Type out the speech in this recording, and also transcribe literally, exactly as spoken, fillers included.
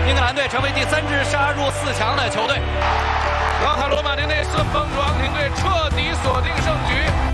英格兰队成为第三支杀入四强的球队。 老塔罗马尼内斯帮助阿根廷队彻底锁定胜局。